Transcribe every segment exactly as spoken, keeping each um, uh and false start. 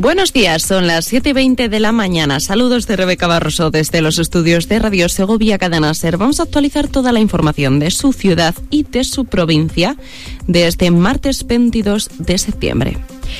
Buenos días, son las siete y veinte de la mañana. Saludos de Rebeca Barroso desde los estudios de Radio Segovia Cadena Ser. Vamos a actualizar toda la información de su ciudad y de su provincia desde martes veintidós de septiembre.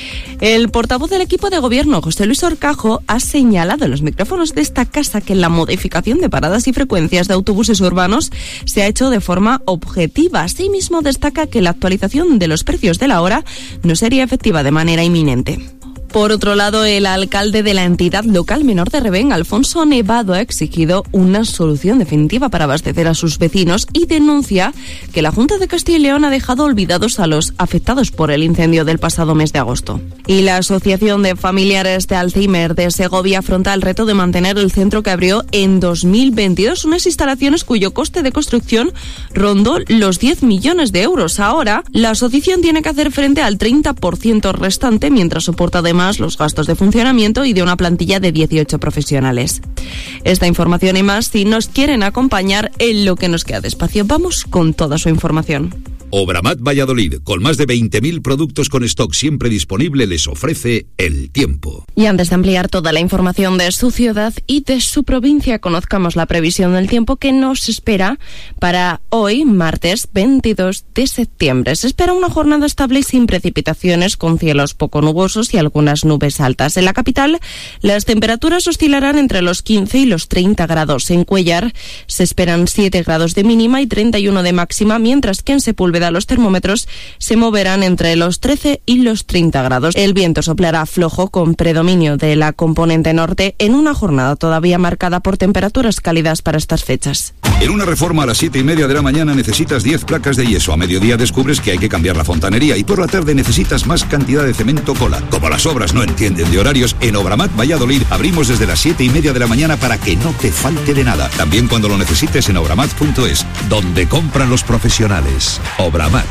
El portavoz del equipo de gobierno, José Luis Horcajo, ha señalado en los micrófonos de esta casa que la modificación de paradas y frecuencias de autobuses urbanos se ha hecho de forma objetiva. Asimismo, destaca que la actualización de los precios de la hora no sería efectiva de manera inminente. Por otro lado, el alcalde de la entidad local menor de Revén, Alfonso Nevado, ha exigido una solución definitiva para abastecer a sus vecinos y denuncia que la Junta de Castilla y León ha dejado olvidados a los afectados por el incendio del pasado mes de agosto. Y la Asociación de Familiares de Alzheimer de Segovia afronta el reto de mantener el centro que abrió en dos mil veintidós, unas instalaciones cuyo coste de construcción rondó los diez millones de euros. Ahora, la asociación tiene que hacer frente al treinta por ciento restante, mientras soporta además los gastos de funcionamiento y de una plantilla de dieciocho profesionales. Esta información y más, si nos quieren acompañar en lo que nos queda de espacio, vamos con toda su información. Obramat Valladolid, con más de veinte mil productos con stock siempre disponible, les ofrece el tiempo. Y antes de ampliar toda la información de su ciudad y de su provincia, conozcamos la previsión del tiempo que nos espera para hoy, martes veintidós de septiembre. Se espera una jornada estable y sin precipitaciones, con cielos poco nubosos y algunas nubes altas. En la capital, las temperaturas oscilarán entre los quince y los treinta grados. En Cuéllar se esperan siete grados de mínima y treinta y uno de máxima, mientras que en Sepúlveda los termómetros se moverán entre los trece y los treinta grados. El viento soplará flojo con predominio de la componente norte en una jornada todavía marcada por temperaturas cálidas para estas fechas. En una reforma a las siete y media de la mañana necesitas diez placas de yeso. A mediodía descubres que hay que cambiar la fontanería y por la tarde necesitas más cantidad de cemento cola. Como las obras no entienden de horarios, en Obramat Valladolid abrimos desde las siete y media de la mañana para que no te falte de nada. También cuando lo necesites en obramat punto es, donde compran los profesionales. Obramat.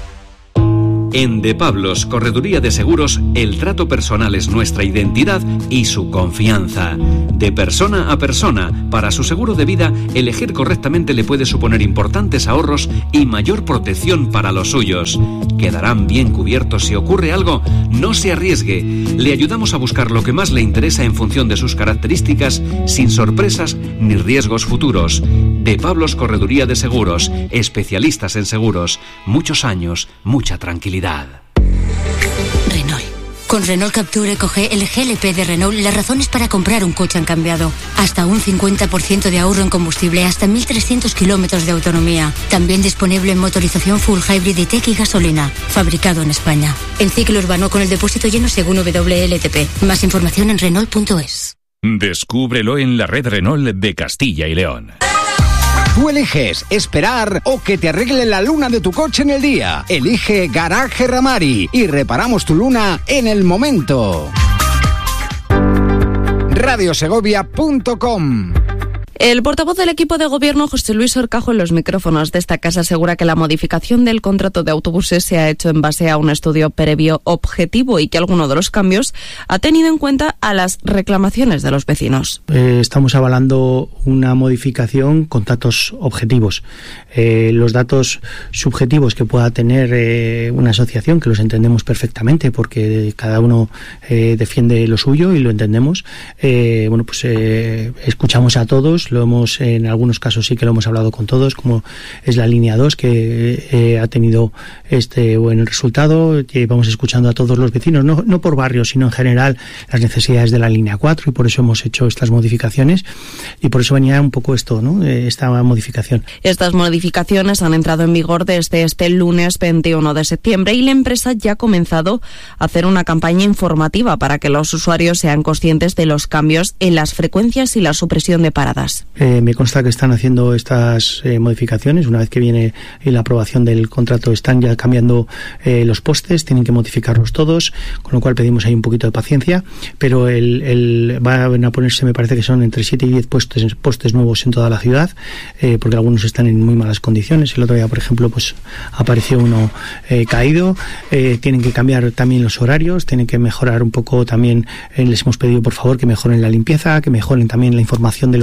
En De Pablos, Correduría de Seguros, el trato personal es nuestra identidad y su confianza. De persona a persona, para su seguro de vida, elegir correctamente le puede suponer importantes ahorros y mayor protección para los suyos. Quedarán bien cubiertos si ocurre algo. No se arriesgue. Le ayudamos a buscar lo que más le interesa en función de sus características, sin sorpresas ni riesgos futuros. De Pablos, Correduría de Seguros, especialistas en seguros. Muchos años, mucha tranquilidad. Renault. Con Renault Capture Eco-G, el G L P de Renault, las razones para comprar un coche han cambiado. Hasta un cincuenta por ciento de ahorro en combustible, hasta mil trescientos kilómetros de autonomía. También disponible en motorización full hybrid y tech y gasolina. Fabricado en España. En ciclo urbano con el depósito lleno según W L T P. Más información en Renault punto es. Descúbrelo en la red Renault de Castilla y León. Tú eliges esperar o que te arregle la luna de tu coche en el día. Elige Garaje Ramari y reparamos tu luna en el momento. radio segovia punto com. El portavoz del equipo de gobierno, José Luis Horcajo, en los micrófonos de esta casa asegura que la modificación del contrato de autobuses se ha hecho en base a un estudio previo objetivo y que alguno de los cambios ha tenido en cuenta a las reclamaciones de los vecinos. Eh, estamos avalando una modificación con datos objetivos. Eh, los datos subjetivos que pueda tener eh, una asociación, que los entendemos perfectamente porque cada uno eh, defiende lo suyo y lo entendemos, eh, bueno, pues eh, escuchamos a todos. Lo hemos, en algunos casos sí que lo hemos hablado con todos, como es la línea dos, que eh, ha tenido este buen resultado. Vamos escuchando a todos los vecinos, no, no por barrios, sino en general las necesidades de la línea cuatro, y por eso hemos hecho estas modificaciones y por eso venía un poco esto, ¿no? Esta modificación. Estas modificaciones han entrado en vigor desde este lunes veintiuno de septiembre y la empresa ya ha comenzado a hacer una campaña informativa para que los usuarios sean conscientes de los cambios en las frecuencias y la supresión de paradas. Eh, me consta que están haciendo estas eh, modificaciones. Una vez que viene la aprobación del contrato, están ya cambiando eh, los postes, tienen que modificarlos todos, con lo cual pedimos ahí un poquito de paciencia, pero el, el van a ponerse, me parece que son entre siete y diez postes, postes nuevos en toda la ciudad, eh, porque algunos están en muy malas condiciones. El otro día, por ejemplo, pues apareció uno eh, caído. Eh, tienen que cambiar también los horarios, tienen que mejorar un poco también. Eh, les hemos pedido, por favor, que mejoren la limpieza, que mejoren también la información de los displays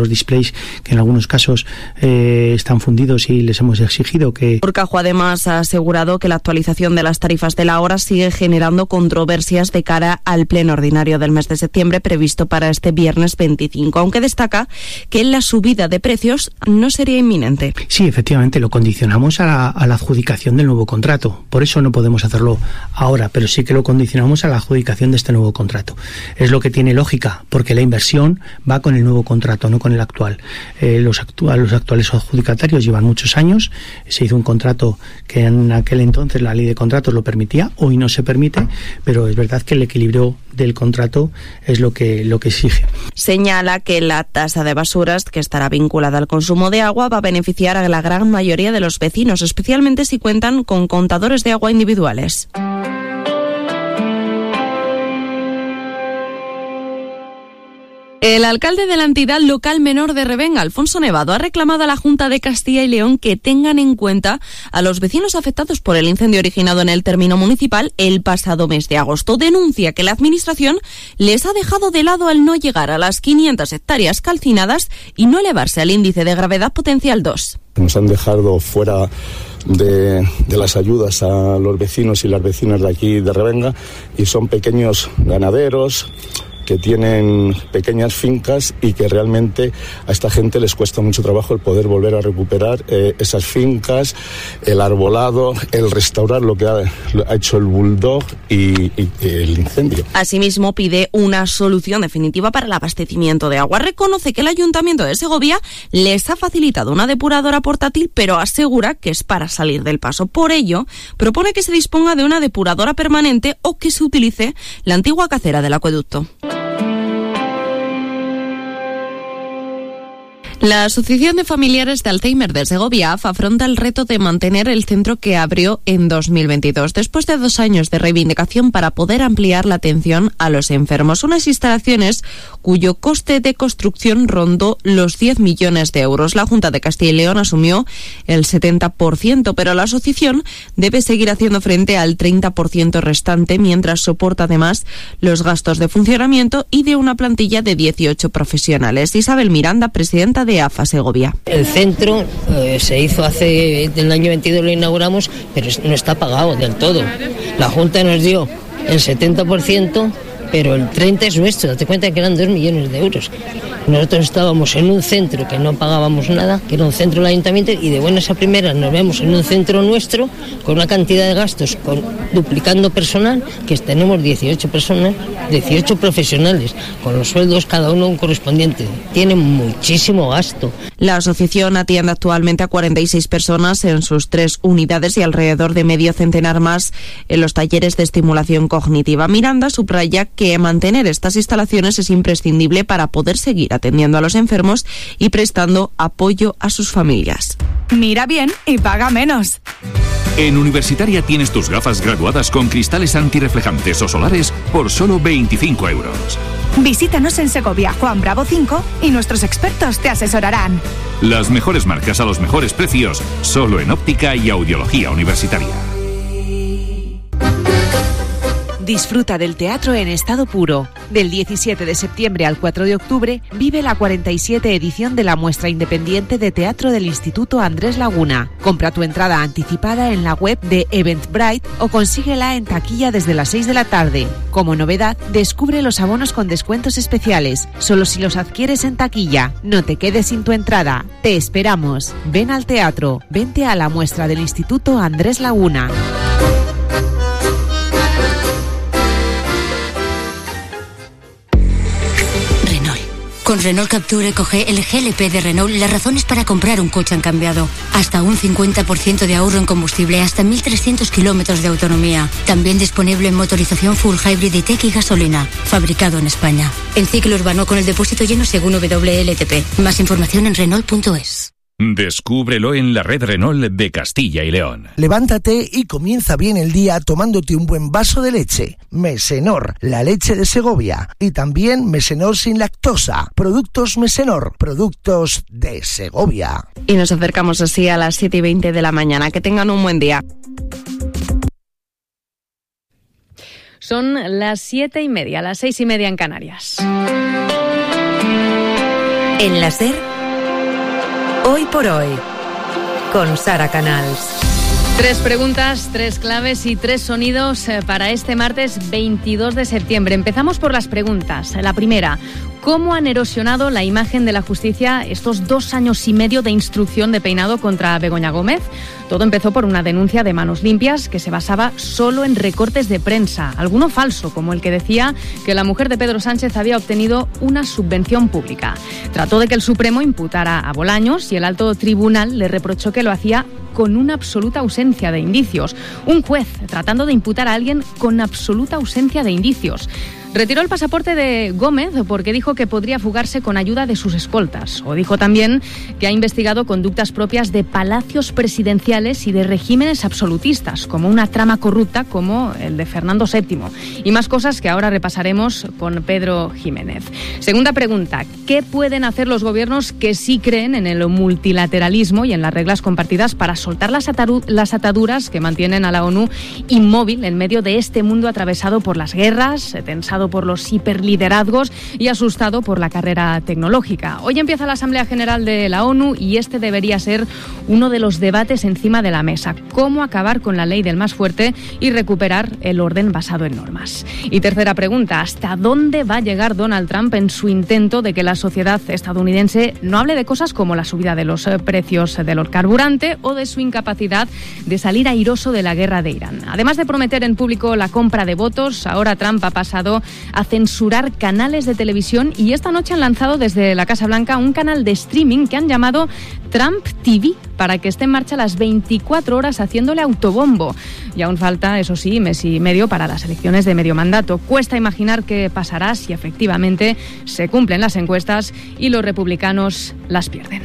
sabéis que en algunos casos eh, están fundidos y les hemos exigido que... Urcajo además ha asegurado que la actualización de las tarifas de la hora sigue generando controversias de cara al pleno ordinario del mes de septiembre previsto para este viernes veinticinco, aunque destaca que la subida de precios no sería inminente. Sí, efectivamente, lo condicionamos a la, a la adjudicación del nuevo contrato. Por eso no podemos hacerlo ahora, pero sí que lo condicionamos a la adjudicación de este nuevo contrato. Es lo que tiene lógica, porque la inversión va con el nuevo contrato, no con el actual. Eh, los, actu- los actuales adjudicatarios llevan muchos años. Se hizo un contrato que en aquel entonces la ley de contratos lo permitía, hoy no se permite, pero es verdad que el equilibrio del contrato es lo que, lo que exige. Señala que la tasa de basuras, que estará vinculada al consumo de agua, va a beneficiar a la gran mayoría de los vecinos, especialmente si cuentan con contadores de agua individuales. El alcalde de la entidad local menor de Revenga, Alfonso Nevado, ha reclamado a la Junta de Castilla y León que tengan en cuenta a los vecinos afectados por el incendio originado en el término municipal el pasado mes de agosto. Denuncia que la Administración les ha dejado de lado al no llegar a las quinientas hectáreas calcinadas y no elevarse al índice de gravedad potencial dos. Nos han dejado fuera de, de las ayudas a los vecinos y las vecinas de aquí de Revenga, y son pequeños ganaderos que tienen pequeñas fincas y que realmente a esta gente les cuesta mucho trabajo el poder volver a recuperar eh, esas fincas, el arbolado, el restaurar lo que ha, lo ha hecho el bulldog y, y el incendio. Asimismo, pide una solución definitiva para el abastecimiento de agua. Reconoce que el Ayuntamiento de Segovia les ha facilitado una depuradora portátil, pero asegura que es para salir del paso. Por ello, propone que se disponga de una depuradora permanente o que se utilice la antigua cacera del acueducto. La Asociación de Familiares de Alzheimer de Segovia A F afronta el reto de mantener el centro que abrió en dos mil veintidós, después de dos años de reivindicación para poder ampliar la atención a los enfermos. Unas instalaciones cuyo coste de construcción rondó los diez millones de euros. La Junta de Castilla y León asumió el setenta por ciento, pero la asociación debe seguir haciendo frente al treinta por ciento restante, mientras soporta además los gastos de funcionamiento y de una plantilla de dieciocho profesionales. Isabel Miranda, presidenta de A F A Segovia. El centro eh, se hizo hace, el año veintidós lo inauguramos, pero no está pagado del todo. La Junta nos dio el setenta por ciento, pero el treinta por ciento es nuestro. Date cuenta que eran dos millones de euros. Nosotros estábamos en un centro que no pagábamos nada, que era un centro del ayuntamiento, y de buenas a primeras nos vemos en un centro nuestro con una cantidad de gastos, con, duplicando personal, que tenemos dieciocho personas, dieciocho profesionales, con los sueldos cada uno un correspondiente. Tiene muchísimo gasto. La asociación atiende actualmente a cuarenta y seis personas en sus tres unidades y alrededor de medio centenar más en los talleres de estimulación cognitiva. Miranda subraya que mantener estas instalaciones es imprescindible para poder seguir atendiendo a los enfermos y prestando apoyo a sus familias. Mira bien y paga menos. En Universitaria tienes tus gafas graduadas con cristales antirreflejantes o solares por solo veinticinco euros. Visítanos en Segovia, Juan Bravo cinco, y nuestros expertos te asesorarán. Las mejores marcas a los mejores precios, solo en óptica y audiología universitaria. Disfruta del teatro en estado puro. Del diecisiete de septiembre al cuatro de octubre vive la cuarenta y siete edición de la muestra independiente de teatro del Instituto Andrés Laguna. Compra tu entrada anticipada en la web de Eventbrite o consíguela en taquilla desde las seis de la tarde. Como novedad, descubre los abonos con descuentos especiales, solo si los adquieres en taquilla. No te quedes sin tu entrada. Te esperamos. Ven al teatro. Vente a la muestra del Instituto Andrés Laguna. Con Renault Capture coge el G L P de Renault las razones para comprar un coche han cambiado. Hasta un cincuenta por ciento de ahorro en combustible, hasta mil trescientos kilómetros de autonomía. También disponible en motorización full hybrid E-Tech y gasolina. Fabricado en España. En ciclo urbano con el depósito lleno según W L T P. Más información en Renault punto es. Descúbrelo en la red Renault de Castilla y León. Levántate y comienza bien el día tomándote un buen vaso de leche. Mesenor, la leche de Segovia. Y también Mesenor sin lactosa. Productos Mesenor, productos de Segovia. Y nos acercamos así a las siete y veinte de la mañana. Que tengan un buen día. Son las siete y media, las seis y media en Canarias. En la SER, Hoy por hoy, con Sara Canals. Tres preguntas, tres claves y tres sonidos para este martes veintidós de septiembre. Empezamos por las preguntas. La primera, ¿cómo han erosionado la imagen de la justicia estos dos años y medio de instrucción de peinado contra Begoña Gómez? Todo empezó por una denuncia de Manos Limpias que se basaba solo en recortes de prensa, alguno falso, como el que decía que la mujer de Pedro Sánchez había obtenido una subvención pública. Trató de que el Supremo imputara a Bolaños y el alto tribunal le reprochó que lo hacía con una absoluta ausencia de indicios. Un juez tratando de imputar a alguien con absoluta ausencia de indicios. Retiró el pasaporte de Gómez porque dijo que podría fugarse con ayuda de sus escoltas. O dijo también que ha investigado conductas propias de palacios presidenciales y de regímenes absolutistas, como una trama corrupta como el de Fernando séptimo. Y más cosas que ahora repasaremos con Pedro Jiménez. Segunda pregunta, ¿qué pueden hacer los gobiernos que sí creen en el multilateralismo y en las reglas compartidas para soltar las, ataru- las ataduras que mantienen a la ONU inmóvil en medio de este mundo atravesado por las guerras, tensado por los hiperliderazgos y asustado por la carrera tecnológica? Hoy empieza la Asamblea General de la ONU y este debería ser uno de los debates encima de la mesa. ¿Cómo acabar con la ley del más fuerte y recuperar el orden basado en normas? Y tercera pregunta, ¿hasta dónde va a llegar Donald Trump en su intento de que la sociedad estadounidense no hable de cosas como la subida de los precios del carburante o de su incapacidad de salir airoso de la guerra de Irán? Además de prometer en público la compra de votos, ahora Trump ha pasado a censurar canales de televisión y esta noche han lanzado desde la Casa Blanca un canal de streaming que han llamado Trump T V para que esté en marcha las veinticuatro horas haciéndole autobombo. Y aún falta, eso sí, mes y medio para las elecciones de medio mandato. Cuesta imaginar qué pasará si efectivamente se cumplen las encuestas y los republicanos las pierden.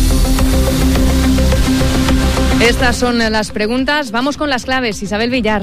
Estas son las preguntas. Vamos con las claves. Isabel Villar.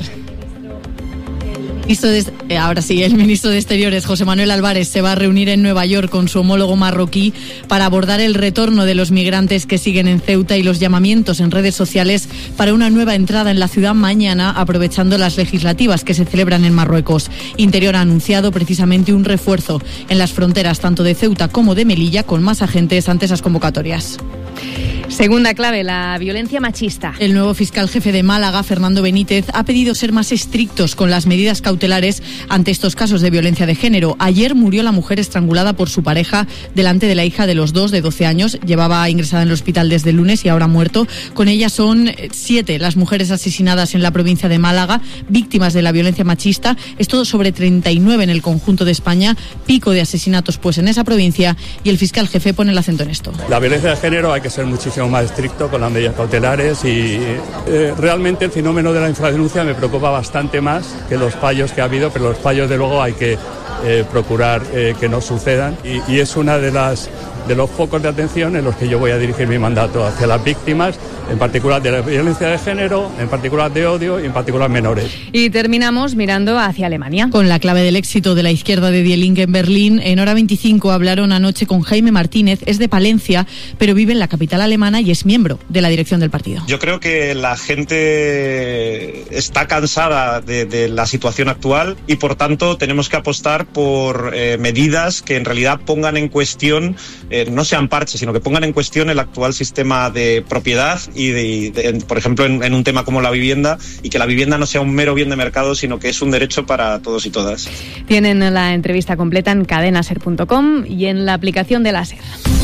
De, ahora sí, el ministro de Exteriores, José Manuel Álvarez, se va a reunir en Nueva York con su homólogo marroquí para abordar el retorno de los migrantes que siguen en Ceuta y los llamamientos en redes sociales para una nueva entrada en la ciudad mañana, aprovechando las legislativas que se celebran en Marruecos. Interior ha anunciado precisamente un refuerzo en las fronteras tanto de Ceuta como de Melilla, con más agentes ante esas convocatorias. Segunda clave, la violencia machista. El nuevo fiscal jefe de Málaga, Fernando Benítez, ha pedido ser más estrictos con las medidas cautelares ante estos casos de violencia de género. Ayer murió la mujer estrangulada por su pareja delante de la hija de los dos, de doce años. Llevaba ingresada en el hospital desde el lunes y ahora ha muerto. Con ella son siete las mujeres asesinadas en la provincia de Málaga, víctimas de la violencia machista. Es todo sobre treinta y nueve en el conjunto de España. Pico de asesinatos pues en esa provincia, y el fiscal jefe pone el acento en esto. La violencia de género hay que ser muchísimo más estricto con las medidas cautelares y eh, realmente el fenómeno de la infradenuncia me preocupa bastante más que los fallos que ha habido, pero los fallos de luego hay que eh, procurar eh, que no sucedan y, y es una de las de los focos de atención en los que yo voy a dirigir mi mandato hacia las víctimas, en particular de la violencia de género, en particular de odio y en particular menores. Y terminamos mirando hacia Alemania. Con la clave del éxito de la izquierda de Die Linke en Berlín, en Hora veinticinco hablaron anoche con Jaime Martínez, es de Palencia, pero vive en la capital alemana y es miembro de la dirección del partido. Yo creo que la gente está cansada de, de la situación actual y por tanto tenemos que apostar por eh, medidas que en realidad pongan en cuestión, eh, no sean parches, sino que pongan en cuestión el actual sistema de propiedad y, de, y de, por ejemplo, en, en un tema como la vivienda, y que la vivienda no sea un mero bien de mercado, sino que es un derecho para todos y todas. Tienen la entrevista completa en cadenaser punto com y en la aplicación de la SER.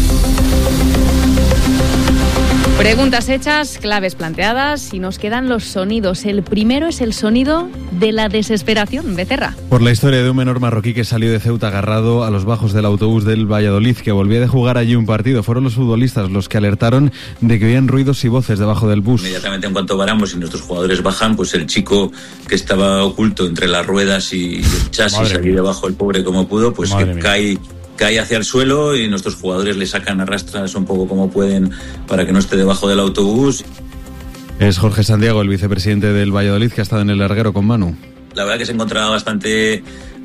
Preguntas hechas, claves planteadas y nos quedan los sonidos. El primero es el sonido de la desesperación. Becerra. Por la historia de un menor marroquí que salió de Ceuta agarrado a los bajos del autobús del Valladolid, que volvía de jugar allí un partido. Fueron los futbolistas los que alertaron de que oían ruidos y voces debajo del bus. Inmediatamente en cuanto paramos y nuestros jugadores bajan, pues el chico que estaba oculto entre las ruedas y el chasis, allí debajo el pobre como pudo, pues Madre que mía. cae... cae hacia el suelo y nuestros jugadores le sacan a rastras un poco como pueden para que no esté debajo del autobús. Es Jorge Sandiago, el vicepresidente del Valladolid, que ha estado en el larguero con Manu. La verdad que se encontraba bastante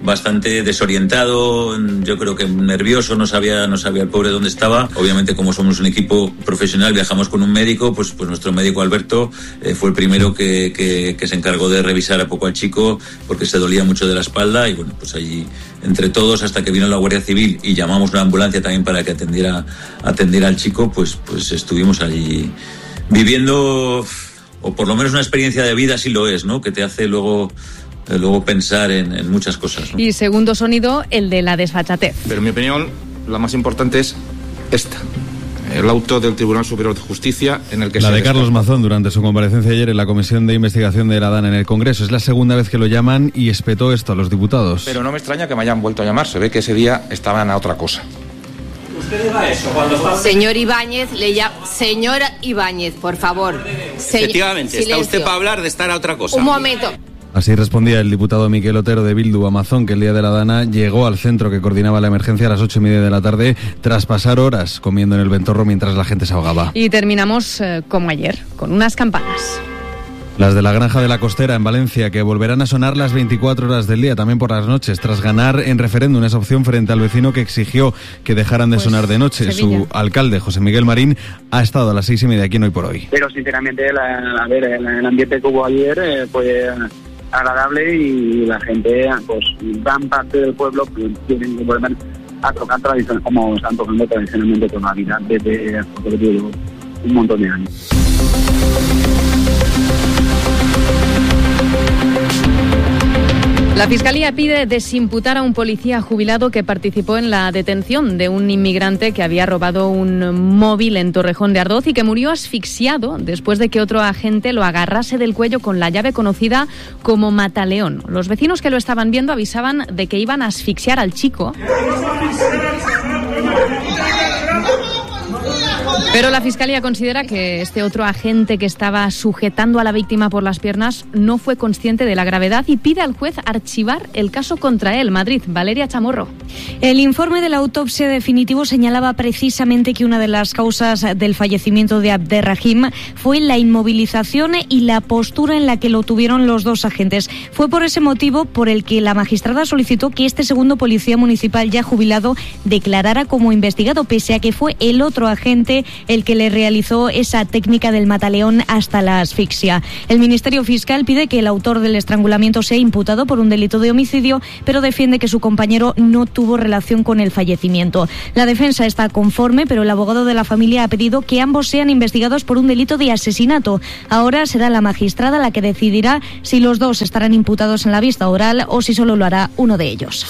bastante desorientado, yo creo que nervioso, no sabía, no sabía el pobre dónde estaba. Obviamente, como somos un equipo profesional, viajamos con un médico, pues, pues nuestro médico Alberto eh, fue el primero que, que, que se encargó de revisar a poco al chico, porque se dolía mucho de la espalda, y bueno, pues allí entre todos, hasta que vino la Guardia Civil y llamamos una ambulancia también para que atendiera, atendiera al chico, pues, pues estuvimos allí viviendo, o por lo menos una experiencia de vida, sí lo es, ¿no? Que te hace luego, eh, luego pensar en, en muchas cosas, ¿no? Y segundo sonido, el de la desfachatez. Pero en mi opinión, la más importante es esta. El auto del Tribunal Superior de Justicia en el que la se... de Carlos Mazón durante su comparecencia ayer en la Comisión de Investigación de la DANA en el Congreso. Es la segunda vez que lo llaman y espetó esto a los diputados. Pero no me extraña que me hayan vuelto a llamar. Se ve que ese día estaban a otra cosa. ¿Usted diga eso cuando está... Señor Ibáñez, le llama... Señora Ibáñez, por favor. Se... Efectivamente, silencio. Está usted para hablar de estar a otra cosa. Un momento. Así respondía el diputado Miquel Otero de Bildu a Mazón, que el día de la DANA llegó al centro que coordinaba la emergencia a las ocho y media de la tarde, tras pasar horas comiendo en el ventorro mientras la gente se ahogaba. Y terminamos eh, como ayer, con unas campanas. Las de la Granja de la Costera en Valencia, que volverán a sonar las veinticuatro horas del día, también por las noches, tras ganar en referéndum esa opción frente al vecino que exigió que dejaran de pues, sonar de noche. Sevilla. Su alcalde, José Miguel Marín, ha estado a las seis y media aquí en Hoy por Hoy. Pero sinceramente, la, a ver, el, el ambiente que hubo ayer eh, fue agradable y la gente, pues gran parte del pueblo pues, tienen que volver a tocar tradiciones como están tocando tradicionalmente con la vida desde un montón de años. La Fiscalía pide desimputar a un policía jubilado que participó en la detención de un inmigrante que había robado un móvil en Torrejón de Ardoz y que murió asfixiado después de que otro agente lo agarrase del cuello con la llave conocida como mataleón. Los vecinos que lo estaban viendo avisaban de que iban a asfixiar al chico. Pero la Fiscalía considera que este otro agente que estaba sujetando a la víctima por las piernas no fue consciente de la gravedad y pide al juez archivar el caso contra él. Madrid, Valeria Chamorro. El informe de la autopsia definitivo señalaba precisamente que una de las causas del fallecimiento de Abderrahim fue la inmovilización y la postura en la que lo tuvieron los dos agentes. Fue por ese motivo por el que la magistrada solicitó que este segundo policía municipal ya jubilado declarara como investigado, pese a que fue el otro agente el que le realizó esa técnica del mataleón hasta la asfixia. El Ministerio Fiscal pide que el autor del estrangulamiento sea imputado por un delito de homicidio, pero defiende que su compañero no tuvo relación con el fallecimiento. La defensa está conforme, pero el abogado de la familia ha pedido que ambos sean investigados por un delito de asesinato. Ahora será la magistrada la que decidirá si los dos estarán imputados en la vista oral o si solo lo hará uno de ellos.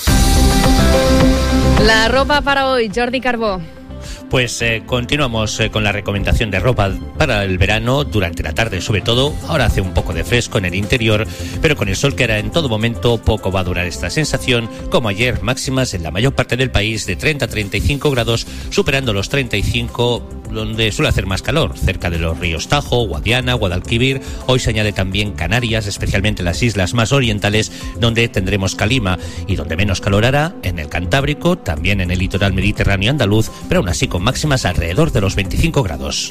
La ropa para hoy, Jordi Carbó. Pues eh, continuamos eh, con la recomendación de ropa para el verano durante la tarde, sobre todo. Ahora hace un poco de fresco en el interior, pero con el sol que hará en todo momento, poco va a durar esta sensación. Como ayer, máximas en la mayor parte del país de treinta a treinta y cinco grados, superando los treinta y cinco, donde suele hacer más calor, cerca de los ríos Tajo, Guadiana, Guadalquivir. Hoy se añade también Canarias, especialmente las islas más orientales, donde tendremos calima, y donde menos calor hará, en el Cantábrico, también en el litoral mediterráneo andaluz, pero aún así con máximas alrededor de los veinticinco grados.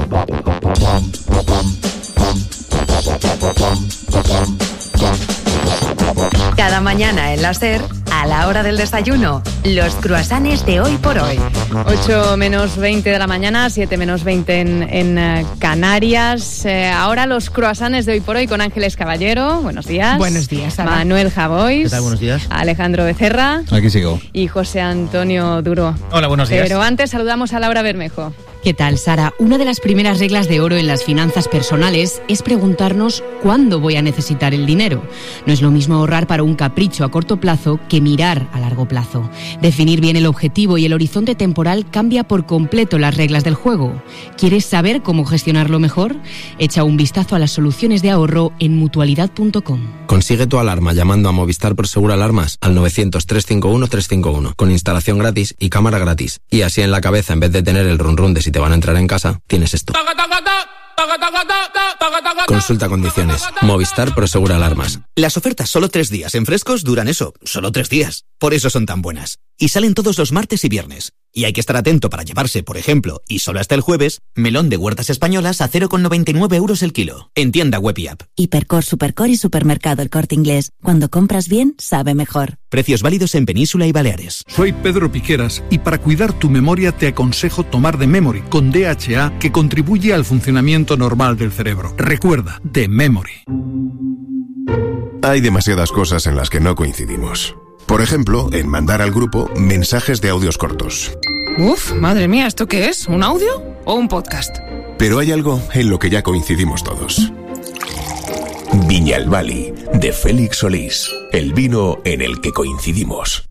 Cada mañana en la SER, a la hora del desayuno, los croissants de Hoy por Hoy. ocho menos veinte de la mañana, siete menos veinte en, en uh, Canarias. Eh, ahora los croissants de Hoy por Hoy con Ángeles Caballero. Buenos días. Buenos días, Sara. Manuel Javois. ¿Qué tal? Buenos días. Alejandro Becerra. Aquí sigo. Y José Antonio Duro. Hola, buenos días. Pero antes saludamos a Laura Bermejo. ¿Qué tal, Sara? Una de las primeras reglas de oro en las finanzas personales es preguntarnos cuándo voy a necesitar el dinero. No es lo mismo ahorrar para un capricho a corto plazo que mirar a largo plazo. Definir bien el objetivo y el horizonte temporal cambia por completo las reglas del juego. ¿Quieres saber cómo gestionarlo mejor? Echa un vistazo a las soluciones de ahorro en mutualidad punto com. Consigue tu alarma llamando a Movistar Prosegur Alarmas al novecientos, trescientos cincuenta y uno, trescientos cincuenta y uno con instalación gratis y cámara gratis. Y así en la cabeza, en vez de tener el run run de si te van a entrar en casa, tienes esto. Consulta condiciones. Movistar Prosegur Alarmas. Las ofertas solo tres días en Frescos duran eso, solo tres días. Por eso son tan buenas. Y salen todos los martes y viernes. y hay que estar atento para llevarse, por ejemplo, y solo hasta el jueves, melón de Huertas Españolas a cero coma noventa y nueve euros el kilo. En tienda web y app. Hipercor, Supercor y Supermercado El Corte Inglés. Cuando compras bien, sabe mejor. Precios válidos en Península y Baleares. Soy Pedro Piqueras y para cuidar tu memoria te aconsejo tomar The Memory con D H A, que contribuye al funcionamiento normal del cerebro. Recuerda, The Memory. Hay demasiadas cosas en las que no coincidimos. Por ejemplo, en mandar al grupo mensajes de audios cortos. Uf, madre mía, ¿esto qué es? ¿Un audio o un podcast? Pero hay algo en lo que ya coincidimos todos. Viñalbali, de Félix Solís. El vino en el que coincidimos.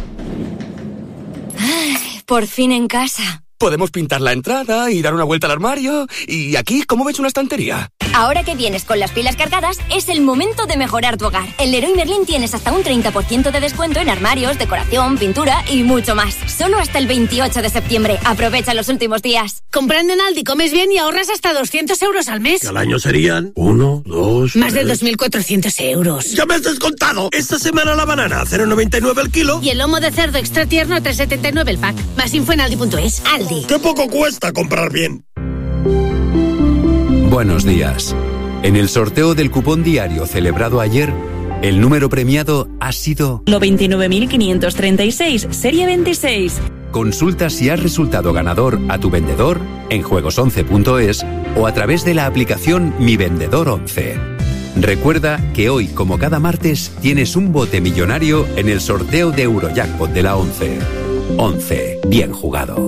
Ay, por fin en casa. Podemos pintar la entrada y dar una vuelta al armario. ¿Y aquí cómo ves una estantería? Ahora que vienes con las pilas cargadas, es el momento de mejorar tu hogar. En Leroy Merlin tienes hasta un treinta por ciento de descuento en armarios, decoración, pintura y mucho más. Solo hasta el veintiocho de septiembre. Aprovecha los últimos días. Comprando en Aldi comes bien y ahorras hasta doscientos euros al mes. Que al año serían uno, dos... Más tres. De dos mil cuatrocientos euros. ¡Ya me has descontado! Esta semana la banana a cero coma noventa y nueve el kilo. Y el lomo de cerdo extra tierno a tres coma setenta y nueve el pack. Más info en aldi punto es. Aldi. ¡Qué poco cuesta comprar bien! Buenos días. En el sorteo del cupón diario celebrado ayer, el número premiado ha sido... Lo veintinueve mil quinientos treinta y seis, serie veintiséis. Consulta si has resultado ganador a tu vendedor en juegos once punto es o a través de la aplicación Mi Vendedor once. Recuerda que hoy, como cada martes, tienes un bote millonario en el sorteo de Eurojackpot de la once. once. Bien jugado.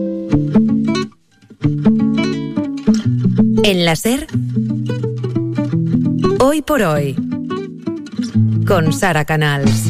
En la SER, Hoy por Hoy, con Sara Canals.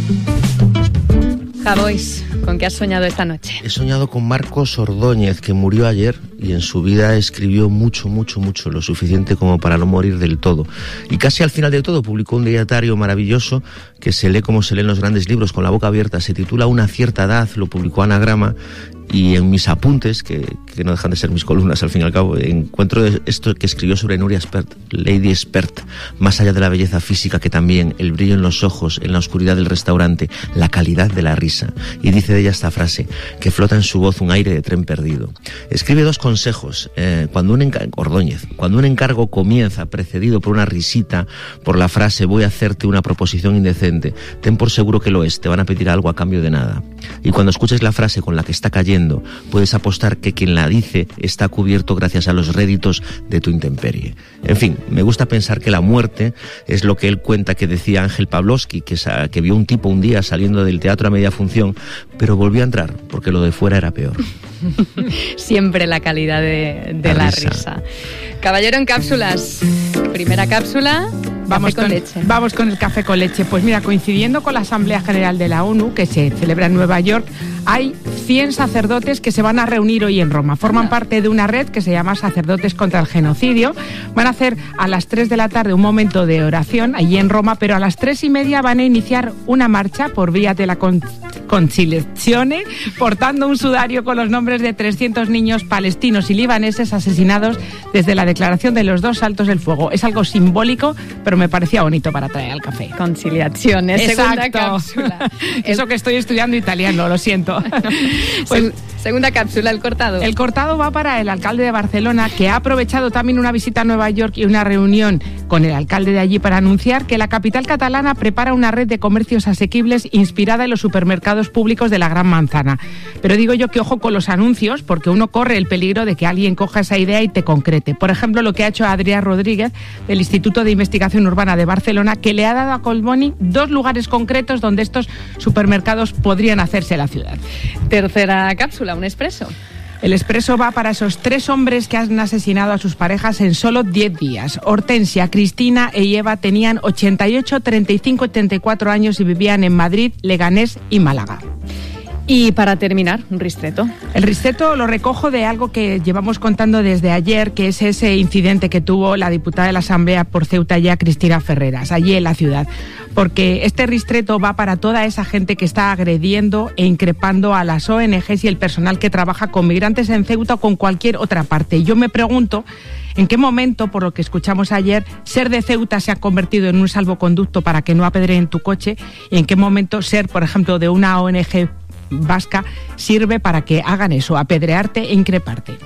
Javois, ¿con qué has soñado esta noche? He soñado con Marcos Ordóñez, que murió ayer y en su vida escribió mucho, mucho, mucho, lo suficiente como para no morir del todo. Y casi al final de todo publicó un diario maravilloso que se lee como se leen los grandes libros, con la boca abierta. Se titula Una cierta edad, lo publicó Anagrama. Y en mis apuntes, que, que no dejan de ser mis columnas al fin y al cabo, encuentro esto que escribió sobre Nuria Espert, Lady Espert: más allá de la belleza física, que también el brillo en los ojos, en la oscuridad del restaurante, la calidad de la risa. Y dice de ella esta frase, que flota en su voz un aire de tren perdido. Escribe dos consejos. Eh, cuando un encargo, Ordóñez, cuando un encargo comienza precedido por una risita, por la frase voy a hacerte una proposición indecente, ten por seguro que lo es, te van a pedir algo a cambio de nada. Y cuando escuches la frase con la que está cayendo, puedes apostar que quien la dice está cubierto gracias a los réditos de tu intemperie. En fin, me gusta pensar que la muerte es lo que él cuenta que decía Ángel Pavlovsky, que, que vio un tipo un día saliendo del teatro a media función, pero volvió a entrar porque lo de fuera era peor. Siempre la calidad de, de la, la risa. risa. Caballero en cápsulas. Primera cápsula. Vamos café con, con leche. Vamos con el café con leche. Pues mira, coincidiendo con la Asamblea General de la ONU, que se celebra en Nueva York, hay cien sacerdotes que se van a reunir hoy en Roma. Forman parte de una red que se llama Sacerdotes contra el Genocidio. Van a hacer a las tres de la tarde un momento de oración allí en Roma, pero a las tres y media van a iniciar una marcha por vía de la con- conciliazione, portando un sudario con los nombres de trescientos niños palestinos y libaneses asesinados desde la declaración de los dos altos del fuego. Es algo simbólico, pero me parecía bonito para traer al café. Conciliazione, segunda cápsula. Eso que estoy estudiando italiano, lo siento. Pues, segunda cápsula, el cortado. El cortado va para el alcalde de Barcelona, que ha aprovechado también una visita a Nueva York y una reunión con el alcalde de allí para anunciar que la capital catalana prepara una red de comercios asequibles inspirada en los supermercados públicos de la Gran Manzana. Pero digo yo que ojo con los anuncios, porque uno corre el peligro de que alguien coja esa idea y te concrete. Por ejemplo, lo que ha hecho Adrià Rodríguez del Instituto de Investigación Urbana de Barcelona, que le ha dado a Collboni dos lugares concretos donde estos supermercados podrían hacerse en la ciudad. Tercera cápsula, un expreso. El expreso va para esos tres hombres que han asesinado a sus parejas en solo diez días. Hortensia, Cristina y Eva tenían ochenta y ocho, treinta y cinco y treinta y cuatro años y vivían en Madrid, Leganés y Málaga. Y para terminar, un ristreto. El ristreto lo recojo de algo que llevamos contando desde ayer, que es ese incidente que tuvo la diputada de la Asamblea por Ceuta ya, Cristina Ferreras, allí en la ciudad. Porque este ristreto va para toda esa gente que está agrediendo e increpando a las O N Ges y el personal que trabaja con migrantes en Ceuta o con cualquier otra parte. Y yo me pregunto en qué momento, por lo que escuchamos ayer, ser de Ceuta se ha convertido en un salvoconducto para que no apedreen tu coche, y en qué momento ser, por ejemplo, de una O N Ge vasca sirve para que hagan eso, apedrearte e increparte.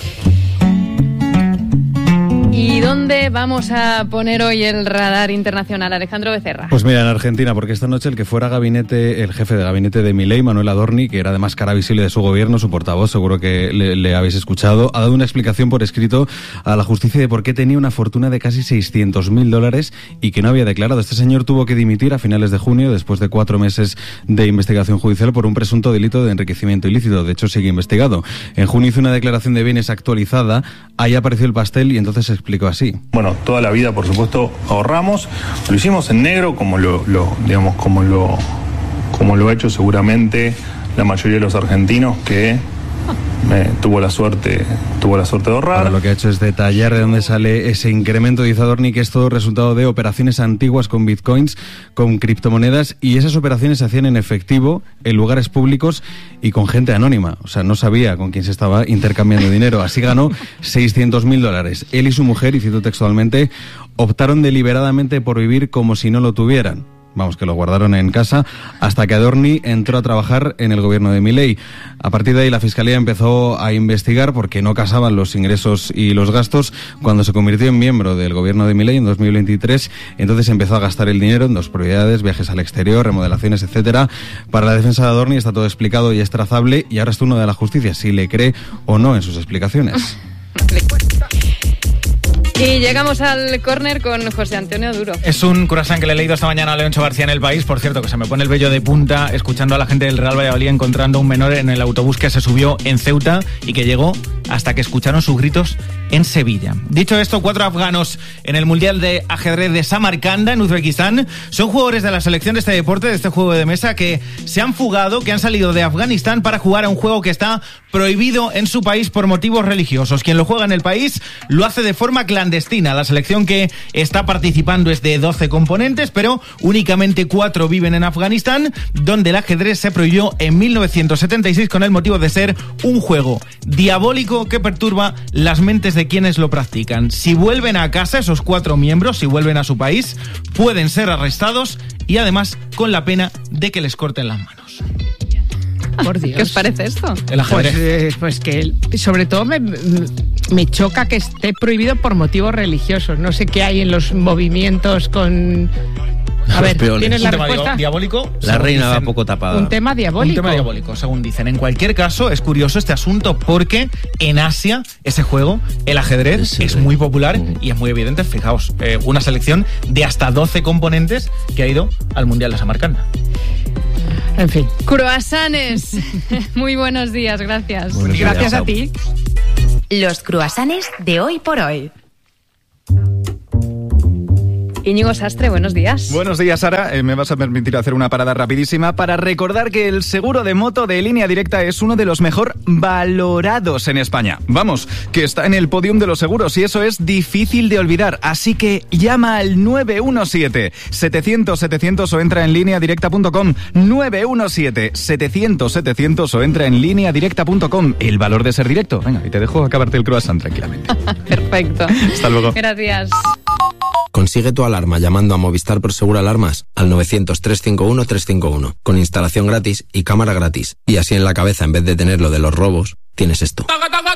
¿Y dónde vamos a poner hoy el radar internacional, Alejandro Becerra? Pues mira, en Argentina, porque esta noche el que fuera gabinete, el jefe de gabinete de Milei, Manuel Adorni, que era además cara visible de su gobierno, su portavoz, seguro que le, le habéis escuchado, ha dado una explicación por escrito a la justicia de por qué tenía una fortuna de casi seiscientos mil dólares y que no había declarado. Este señor tuvo que dimitir a finales de junio, después de cuatro meses de investigación judicial por un presunto delito de enriquecimiento ilícito. De hecho, sigue investigado. En junio hizo una declaración de bienes actualizada, ahí apareció el pastel y entonces explicó así. Bueno, toda la vida, por supuesto, ahorramos. Lo hicimos en negro, como lo, lo digamos, como lo, como lo ha hecho seguramente la mayoría de los argentinos que eh, tuvo la suerte, tuvo la suerte de ahorrar. Ahora lo que ha hecho es detallar de dónde sale ese incremento, dice Adorni, que es todo resultado de operaciones antiguas con bitcoins, con criptomonedas, y esas operaciones se hacían en efectivo, en lugares públicos y con gente anónima. O sea, no sabía con quién se estaba intercambiando dinero. Así ganó seiscientos mil dólares. Él y su mujer, y cito textualmente, optaron deliberadamente por vivir como si no lo tuvieran. Vamos, que lo guardaron en casa hasta que Adorni entró a trabajar en el gobierno de Milei. A partir de ahí la Fiscalía empezó a investigar porque no casaban los ingresos y los gastos. Cuando se convirtió en miembro del gobierno de Milei en dos mil veintitrés, entonces empezó a gastar el dinero en dos propiedades, viajes al exterior, remodelaciones, etcétera. Para la defensa de Adorni está todo explicado y es trazable, y ahora es turno de la justicia si le cree o no en sus explicaciones. Y llegamos al córner con José Antonio Duro. Es un croissant que le he leído esta mañana a Leoncho García en El País. Por cierto, que se me pone el vello de punta escuchando a la gente del Real Valladolid encontrando un menor en el autobús que se subió en Ceuta y que llegó hasta que escucharon sus gritos en Sevilla. Dicho esto, cuatro afganos en el Mundial de Ajedrez de Samarcanda, en Uzbekistán, son jugadores de la selección de este deporte, de este juego de mesa, que se han fugado, que han salido de Afganistán para jugar a un juego que está prohibido en su país por motivos religiosos. Quien lo juega en el país lo hace de forma clandestina. La selección que está participando es de doce componentes, pero únicamente cuatro viven en Afganistán, donde el ajedrez se prohibió en mil novecientos setenta y seis con el motivo de ser un juego diabólico que perturba las mentes de quienes lo practican. Si vuelven a casa esos cuatro miembros, si vuelven a su país, pueden ser arrestados y además con la pena de que les corten las manos. Por Dios. ¿Qué os parece esto? El ajedrez. Pues, eh, pues que sobre todo me, me choca que esté prohibido por motivos religiosos. No sé qué hay en los movimientos con... A ver, ¿tienes la respuesta? Diabólico. La reina dicen, va poco tapada. Un tema diabólico. Un tema diabólico, según dicen. En cualquier caso, es curioso este asunto porque en Asia, ese juego, el ajedrez, sí, es muy popular uh-huh. y es muy evidente. Fijaos, eh, una selección de hasta doce componentes que ha ido al Mundial de Samarcanda. En fin. Croissants. Muy buenos días, gracias. Buenos gracias días. A ti. Los croissants de hoy por hoy. Íñigo Sastre, buenos días. Buenos días, Sara. Eh, me vas a permitir hacer una parada rapidísima para recordar que el seguro de moto de Línea Directa es uno de los mejor valorados en España. Vamos, que está en el podium de los seguros y eso es difícil de olvidar. Así que llama al nueve uno siete, setecientos, setecientos o entra en línea directa punto com. nueve uno siete, setecientos, setecientos o entra en línea directa punto com. El valor de ser directo. Venga, y te dejo acabarte el croissant tranquilamente. Perfecto. Hasta luego. Gracias. Consigue tu alarma llamando a Movistar Prosegur Alarmas al novecientos, trescientos cincuenta y uno, trescientos cincuenta y uno, con instalación gratis y cámara gratis. Y así en la cabeza, en vez de tener lo de los robos, tienes esto.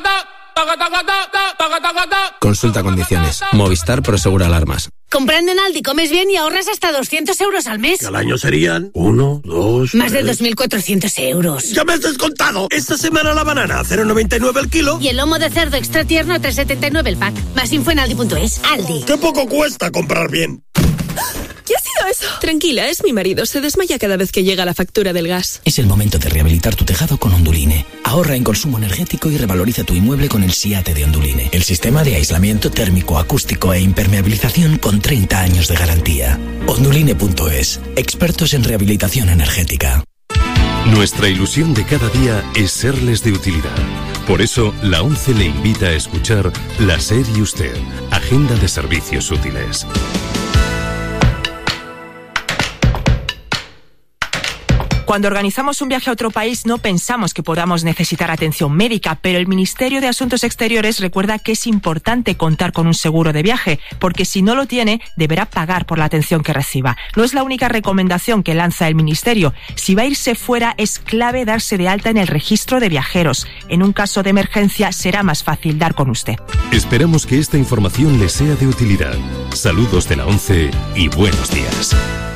Consulta condiciones. Movistar Prosegur Alarmas. Comprando en Aldi comes bien y ahorras hasta doscientos euros al mes. Que al año serían uno, dos... Más de dos mil cuatrocientos euros. ¡Ya me has descontado! Esta semana la banana a cero noventa y nueve el kilo. Y el lomo de cerdo extra tierno a tres setenta y nueve el pack. Más info en aldi punto es. Aldi. ¡Qué poco cuesta comprar bien! ¿Qué ha sido eso? Tranquila, es mi marido. Se desmaya cada vez que llega la factura del gas. Es el momento de rehabilitar tu tejado con Onduline. Ahorra en consumo energético y revaloriza tu inmueble con el SIATE de Onduline. El sistema de aislamiento térmico, acústico e impermeabilización con treinta años de garantía. Onduline punto es. Expertos en rehabilitación energética. Nuestra ilusión de cada día es serles de utilidad. Por eso, la ONCE le invita a escuchar La SER y Usted, Agenda de Servicios Útiles. Cuando organizamos un viaje a otro país no pensamos que podamos necesitar atención médica, pero el Ministerio de Asuntos Exteriores recuerda que es importante contar con un seguro de viaje, porque si no lo tiene, deberá pagar por la atención que reciba. No es la única recomendación que lanza el Ministerio. Si va a irse fuera, es clave darse de alta en el registro de viajeros. En un caso de emergencia, será más fácil dar con usted. Esperamos que esta información le sea de utilidad. Saludos de la ONCE y buenos días.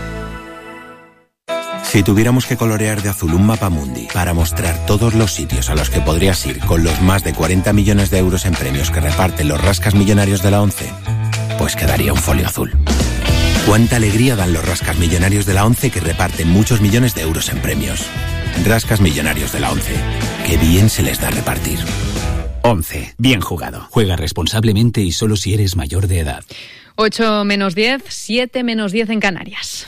Si tuviéramos que colorear de azul un mapamundi para mostrar todos los sitios a los que podrías ir con los más de cuarenta millones de euros en premios que reparten los rascas millonarios de la ONCE, pues quedaría un folio azul. Cuánta alegría dan los rascas millonarios de la ONCE que reparten muchos millones de euros en premios. Rascas millonarios de la ONCE. Qué bien se les da repartir. ONCE. Bien jugado. Juega responsablemente y solo si eres mayor de edad. ocho menos diez, siete menos diez en Canarias.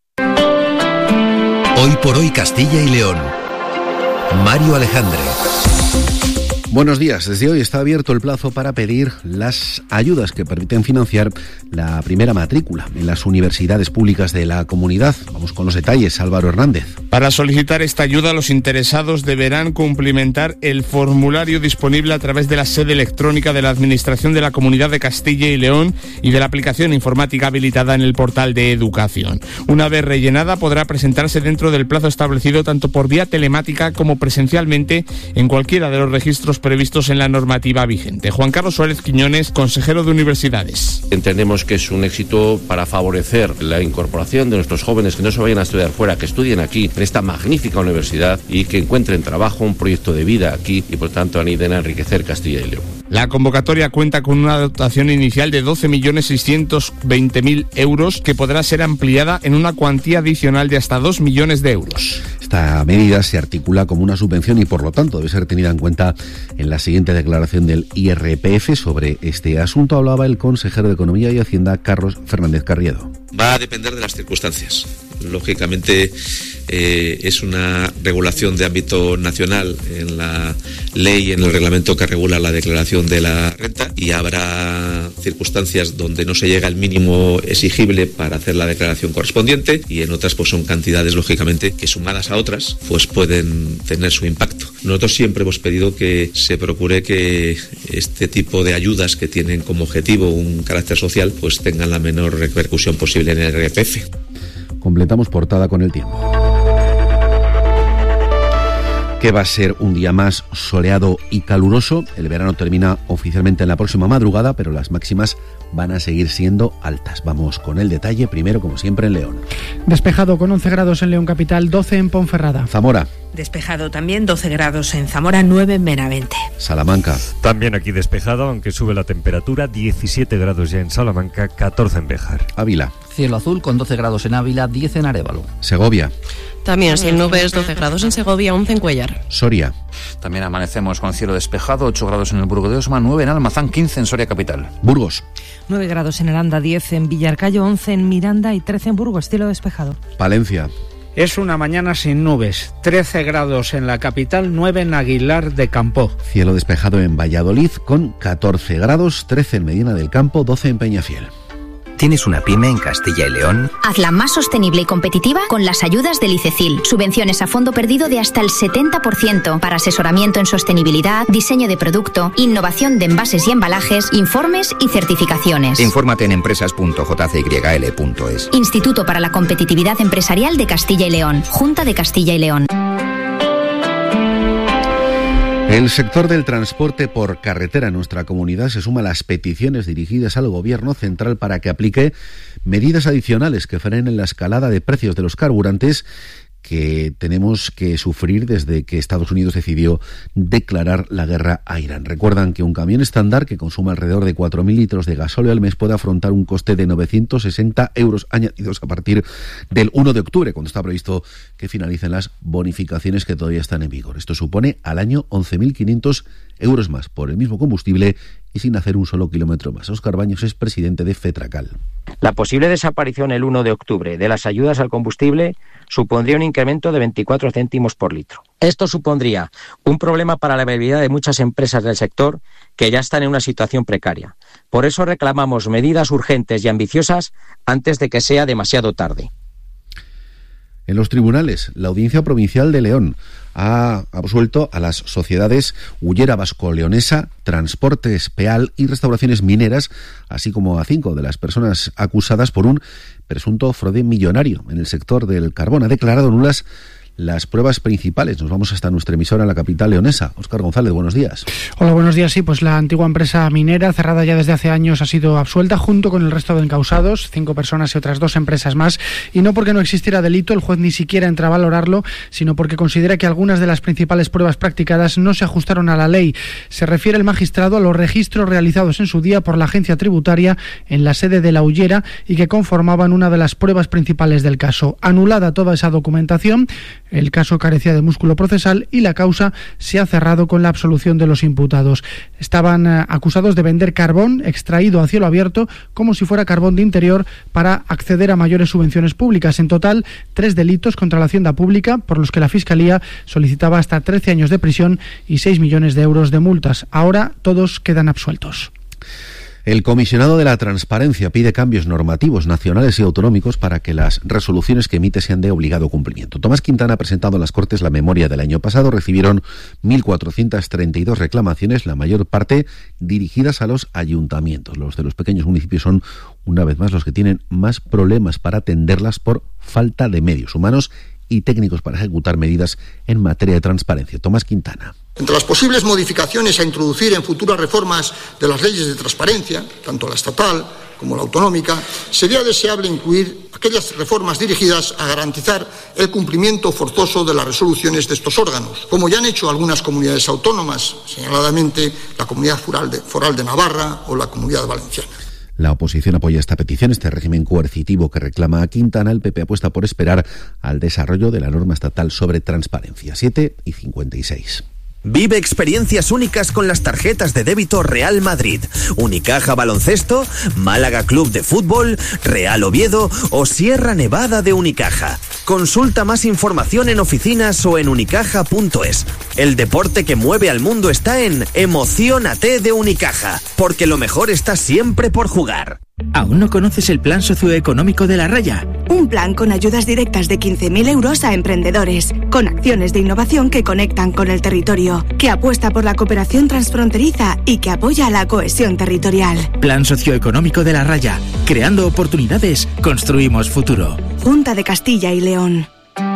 Hoy por hoy Castilla y León. Mario Alejandre. Buenos días. Desde hoy está abierto el plazo para pedir las ayudas que permiten financiar la primera matrícula en las universidades públicas de la comunidad. Vamos con los detalles. Álvaro Hernández. Para solicitar esta ayuda, los interesados deberán cumplimentar el formulario disponible a través de la sede electrónica de la Administración de la Comunidad de Castilla y León y de la aplicación informática habilitada en el portal de Educación. Una vez rellenada, podrá presentarse dentro del plazo establecido tanto por vía telemática como presencialmente en cualquiera de los registros previstos en la normativa vigente. Juan Carlos Suárez Quiñones, consejero de Universidades. Entendemos que es un éxito para favorecer la incorporación de nuestros jóvenes que no se vayan a estudiar fuera, que estudien aquí en esta magnífica universidad y que encuentren trabajo, un proyecto de vida aquí y por tanto ayuden a enriquecer Castilla y León. La convocatoria cuenta con una dotación inicial de doce millones seiscientos veinte mil euros que podrá ser ampliada en una cuantía adicional de hasta dos millones de euros. Esta medida se articula como una subvención y por lo tanto debe ser tenida en cuenta en la siguiente declaración del I R P F. Sobre este asunto hablaba el consejero de Economía y Hacienda, Carlos Fernández Carriedo. Va a depender de las circunstancias. Lógicamente eh, es una regulación de ámbito nacional en la ley, en el reglamento que regula la declaración de la renta, y habrá circunstancias donde no se llega al mínimo exigible para hacer la declaración correspondiente y en otras pues son cantidades lógicamente que sumadas a otras pues pueden tener su impacto. Nosotros siempre hemos pedido que se procure que este tipo de ayudas que tienen como objetivo un carácter social pues tengan la menor repercusión posible en el I R P F. Completamos portada con el tiempo. Que va a ser un día más soleado y caluroso. El verano termina oficialmente en la próxima madrugada, pero las máximas van a seguir siendo altas. Vamos con el detalle, primero como siempre en León. Despejado con once grados en León capital, doce en Ponferrada. Zamora. Despejado también, doce grados en Zamora, nueve en Benavente. Salamanca. También aquí despejado, aunque sube la temperatura, diecisiete grados ya en Salamanca, catorce en Béjar. Ávila. Cielo azul con doce grados en Ávila, diez en Arévalo. Segovia. También sin nubes, doce grados en Segovia, once en Cuellar. Soria. También amanecemos con cielo despejado, ocho grados en el Burgo de Osma, nueve en Almazán, quince en Soria capital. Burgos. nueve grados en Aranda, diez en Villarcayo, once en Miranda y trece en Burgos, cielo despejado. Palencia. Es una mañana sin nubes, trece grados en la capital, nueve en Aguilar de Campo. Cielo despejado en Valladolid con catorce grados, trece en Medina del Campo, doce en Peñafiel. ¿Tienes una pyme en Castilla y León? Hazla más sostenible y competitiva con las ayudas del ICECIL. Subvenciones a fondo perdido de hasta el setenta por ciento para asesoramiento en sostenibilidad, diseño de producto, innovación de envases y embalajes, informes y certificaciones. Infórmate en empresas punto j c y l punto es. Instituto para la Competitividad Empresarial de Castilla y León. Junta de Castilla y León. El sector del transporte por carretera en nuestra comunidad se suma a las peticiones dirigidas al Gobierno central para que aplique medidas adicionales que frenen la escalada de precios de los carburantes que tenemos que sufrir desde que Estados Unidos decidió declarar la guerra a Irán. Recuerdan que un camión estándar que consume alrededor de cuatro mil litros de gasóleo al mes puede afrontar un coste de novecientos sesenta euros añadidos a partir del uno de octubre, cuando está previsto que finalicen las bonificaciones que todavía están en vigor. Esto supone al año once mil quinientos euros más por el mismo combustible y sin hacer un solo kilómetro más. Óscar Baños es presidente de FETRACAL. La posible desaparición el uno de octubre de las ayudas al combustible supondría un incremento de veinticuatro céntimos por litro. Esto supondría un problema para la viabilidad de muchas empresas del sector que ya están en una situación precaria. Por eso reclamamos medidas urgentes y ambiciosas antes de que sea demasiado tarde. En los tribunales, la Audiencia Provincial de León ha absuelto a las sociedades Hullera Vasco-Leonesa, Transportes Peal y Restauraciones Mineras, así como a cinco de las personas acusadas por un presunto fraude millonario en el sector del carbón. Ha declarado nulas las pruebas principales. Nos vamos hasta nuestra emisora en la capital leonesa. Óscar González, buenos días. Hola, buenos días. Sí, pues la antigua empresa minera, cerrada ya desde hace años, ha sido absuelta junto con el resto de encausados, cinco personas y otras dos empresas más, y no porque no existiera delito, el juez ni siquiera entra a valorarlo, sino porque considera que algunas de las principales pruebas practicadas no se ajustaron a la ley. Se refiere el magistrado a los registros realizados en su día por la agencia tributaria en la sede de la Hullera y que conformaban una de las pruebas principales del caso. Anulada toda esa documentación, el caso carecía de músculo procesal y la causa se ha cerrado con la absolución de los imputados. Estaban eh, acusados de vender carbón extraído a cielo abierto como si fuera carbón de interior para acceder a mayores subvenciones públicas. En total, tres delitos contra la hacienda pública por los que la Fiscalía solicitaba hasta trece años de prisión y seis millones de euros de multas. Ahora todos quedan absueltos. El comisionado de la Transparencia pide cambios normativos nacionales y autonómicos para que las resoluciones que emite sean de obligado cumplimiento. Tomás Quintana ha presentado en las Cortes la memoria del año pasado. Recibieron mil cuatrocientas treinta y dos reclamaciones, la mayor parte dirigidas a los ayuntamientos. Los de los pequeños municipios son, una vez más, los que tienen más problemas para atenderlas por falta de medios humanos y técnicos para ejecutar medidas en materia de transparencia. Tomás Quintana. Entre las posibles modificaciones a introducir en futuras reformas de las leyes de transparencia, tanto la estatal como la autonómica, sería deseable incluir aquellas reformas dirigidas a garantizar el cumplimiento forzoso de las resoluciones de estos órganos, como ya han hecho algunas comunidades autónomas, señaladamente la Comunidad Foral de, Foral de Navarra o la Comunidad Valenciana. La oposición apoya esta petición, este régimen coercitivo que reclama a Quintana. El P P apuesta por esperar al desarrollo de la norma estatal sobre transparencia. siete y cincuenta y seis. Vive experiencias únicas con las tarjetas de débito Real Madrid, Unicaja Baloncesto, Málaga Club de Fútbol, Real Oviedo o Sierra Nevada de Unicaja. Consulta más información en oficinas o en unicaja punto es. El deporte que mueve al mundo está en Emociónate de Unicaja, porque lo mejor está siempre por jugar. ¿Aún no conoces el plan socioeconómico de La Raya? Un plan con ayudas directas de quince mil euros a emprendedores, con acciones de innovación que conectan con el territorio, que apuesta por la cooperación transfronteriza y que apoya la cohesión territorial. Plan socioeconómico de La Raya. Creando oportunidades, construimos futuro. Junta de Castilla y León.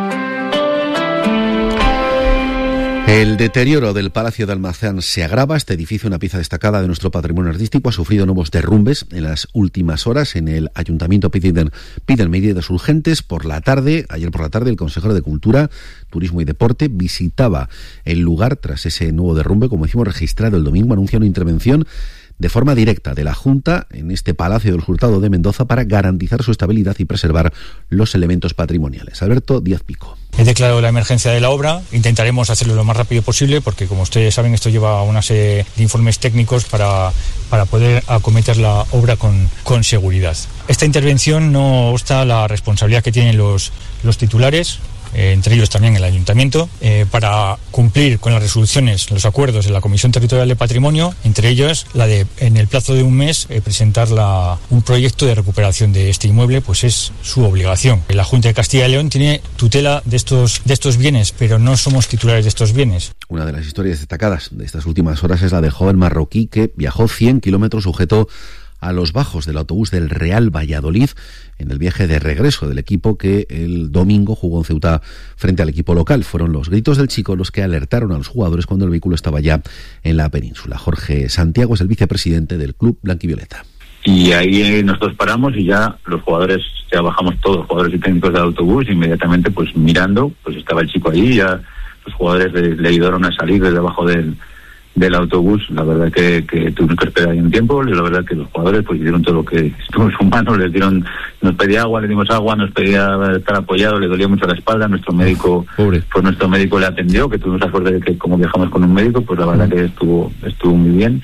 El deterioro del Palacio de Almazán se agrava. Este edificio, una pieza destacada de nuestro patrimonio artístico, ha sufrido nuevos derrumbes en las últimas horas. En el Ayuntamiento piden, piden medidas urgentes. Por la tarde, ayer por la tarde, el consejero de Cultura, Turismo y Deporte visitaba el lugar tras ese nuevo derrumbe. Como decimos, registrado el domingo, anuncia una intervención de forma directa de la Junta en este Palacio del Hurtado de Mendoza para garantizar su estabilidad y preservar los elementos patrimoniales. Alberto Díaz Pico. He declarado la emergencia de la obra. Intentaremos hacerlo lo más rápido posible porque, como ustedes saben, esto lleva una serie de informes técnicos para, para poder acometer la obra con, con seguridad. Esta intervención no obsta la responsabilidad que tienen los, los titulares, Eh, entre ellos también el Ayuntamiento, eh, para cumplir con las resoluciones, los acuerdos de la Comisión Territorial de Patrimonio, entre ellos la de, en el plazo de un mes, eh, presentar la, un proyecto de recuperación de este inmueble, pues es su obligación. La Junta de Castilla y León tiene tutela de estos, de estos bienes, pero no somos titulares de estos bienes. Una de las historias destacadas de estas últimas horas es la del joven marroquí que viajó cien kilómetros sujeto a los bajos del autobús del Real Valladolid en el viaje de regreso del equipo que el domingo jugó en Ceuta frente al equipo local. Fueron los gritos del chico los que alertaron a los jugadores cuando el vehículo estaba ya en la península. Jorge Santiago es el vicepresidente del club blanquivioleta. Y ahí nosotros paramos y ya los jugadores, ya bajamos todos, jugadores y técnicos del autobús, inmediatamente pues mirando, pues estaba el chico ahí, ya los jugadores le, le ayudaron a salir desde abajo del del autobús. La verdad que, que tuvimos que esperar ahí un tiempo, y la verdad que los jugadores pues hicieron todo lo que estuvo en su mano, les dieron, nos pedía agua, le dimos agua, nos pedía estar apoyado, le dolía mucho la espalda, nuestro médico, Pobre. pues nuestro médico le atendió, que tuvimos la suerte de que como viajamos con un médico, pues la verdad que estuvo, estuvo muy bien,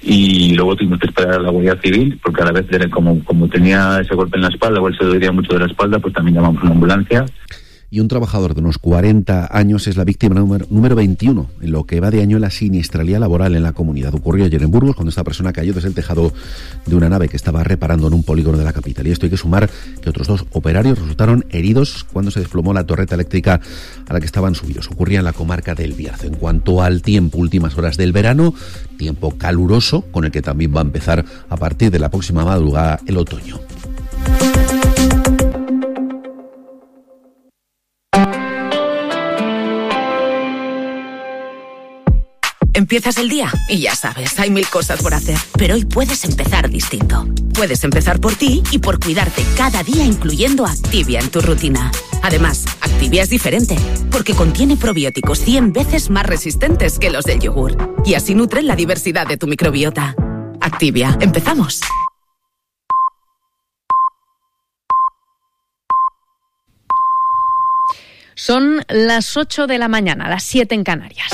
y luego tuvimos que esperar a la Guardia Civil, porque a la vez como, como tenía ese golpe en la espalda, o él se dolía mucho de la espalda, pues también llamamos a una ambulancia. Y un trabajador de unos cuarenta años es la víctima número, número veintiuno en lo que va de año en la siniestralidad laboral en la comunidad. Ocurrió ayer en Burgos cuando esta persona cayó desde el tejado de una nave que estaba reparando en un polígono de la capital. Y esto hay que sumar que otros dos operarios resultaron heridos cuando se desplomó la torreta eléctrica a la que estaban subidos. Ocurría en la comarca del Bierzo. En cuanto al tiempo, últimas horas del verano, tiempo caluroso con el que también va a empezar a partir de la próxima madrugada el otoño. Empiezas el día y ya sabes, hay mil cosas por hacer. Pero hoy puedes empezar distinto. Puedes empezar por ti y por cuidarte cada día, incluyendo Activia en tu rutina. Además, Activia es diferente, porque contiene probióticos cien veces más resistentes que los del yogur. Y así nutren la diversidad de tu microbiota. Activia, empezamos. Son las ocho de la mañana, las siete en Canarias.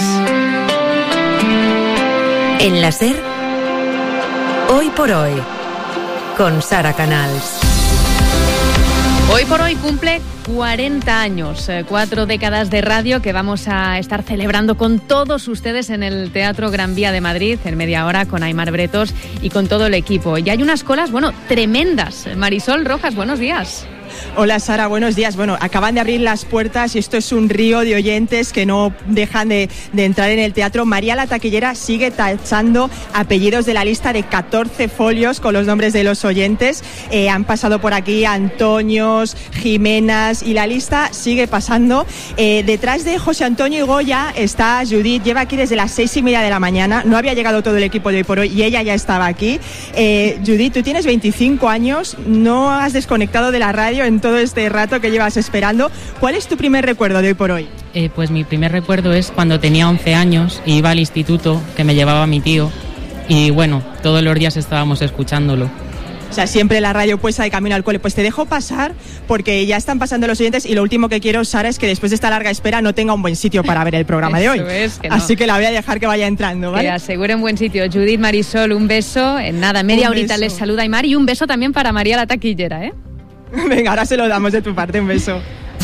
En la SER, Hoy por Hoy, con Sara Canals. Hoy por Hoy cumple cuarenta años, eh, cuatro décadas de radio que vamos a estar celebrando con todos ustedes en el Teatro Gran Vía de Madrid, en media hora, con Aimar Bretos y con todo el equipo. Y hay unas colas, bueno, tremendas. Marisol Rojas, buenos días. Hola Sara, buenos días. Bueno, acaban de abrir las puertas y esto es un río de oyentes que no dejan de, de entrar en el teatro. María la Taquillera sigue tachando apellidos de la lista de catorce folios con los nombres de los oyentes. Eh, han pasado por aquí Antonios, Jimenas y la lista sigue pasando. Eh, detrás de José Antonio y Goya está Judith, lleva aquí desde las seis y media de la mañana. No había llegado todo el equipo de Hoy por Hoy y ella ya estaba aquí. Eh, Judith, tú tienes veinticinco años, no has desconectado de la radio en todo este rato que llevas esperando. ¿Cuál es tu primer recuerdo de Hoy por Hoy? Eh, pues mi primer recuerdo es cuando tenía once años y iba al instituto, que me llevaba mi tío, y bueno, todos los días estábamos escuchándolo. O sea, siempre la radio puesta de camino al cole. Pues te dejo pasar porque ya están pasando los oyentes y lo último que quiero, Sara, es que después de esta larga espera no tenga un buen sitio para ver el programa de hoy. Eso es, que no. Así que la voy a dejar que vaya entrando, ¿vale? Que asegure un buen sitio. Judith, Marisol, un beso. En nada, media Un horita beso. les saluda Aimar y un beso también para María la Taquillera, ¿eh? Venga, ahora se lo damos de tu parte, un beso.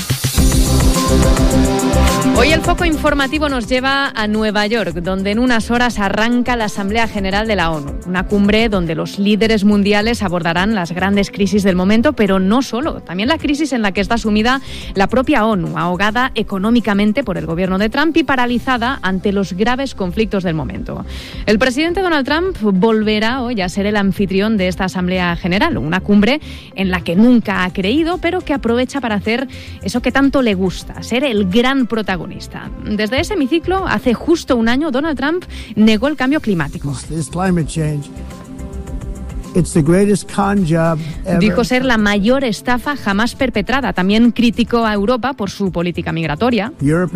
Hoy el foco informativo nos lleva a Nueva York, donde en unas horas arranca la Asamblea General de la ONU, una cumbre donde los líderes mundiales abordarán las grandes crisis del momento, pero no solo, también la crisis en la que está sumida la propia ONU, ahogada económicamente por el gobierno de Trump y paralizada ante los graves conflictos del momento. El presidente Donald Trump volverá hoy a ser el anfitrión de esta Asamblea General, una cumbre en la que nunca ha creído, pero que aprovecha para hacer eso que tanto le gusta, ser el gran protagonista. Desde ese hemiciclo, hace justo un año, Donald Trump negó el cambio climático. Dijo ser la mayor estafa jamás perpetrada. También criticó a Europa por su política migratoria.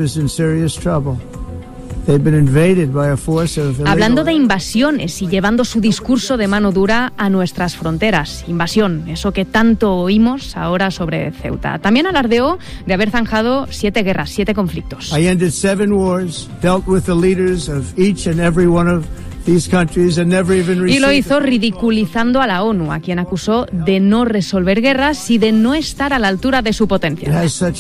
Hablando de invasiones y llevando su discurso de mano dura a nuestras fronteras. Invasión, eso que tanto oímos ahora sobre Ceuta. También alardeó de haber zanjado siete guerras, siete conflictos. I ended seven wars, dealt with the leaders of each and every one of these countries and never even received. Y lo hizo ridiculizando a la ONU, a quien acusó de no resolver guerras y de no estar a la altura de su potencia. It has such